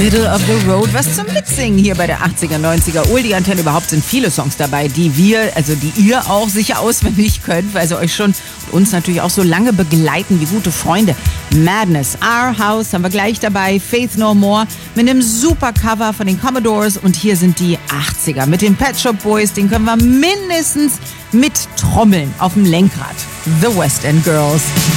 Middle of the Road, was zum Mitsingen hier bei der 80er, 90er Oldie-Antenne. Überhaupt sind viele Songs dabei, die ihr auch sicher auswendig könnt, weil sie euch schon und uns natürlich auch so lange begleiten wie gute Freunde. Madness, Our House haben wir gleich dabei, Faith No More mit einem super Cover von den Commodores und hier sind die 80er mit den Pet Shop Boys, den können wir mindestens mit trommeln auf dem Lenkrad. The West End Girls.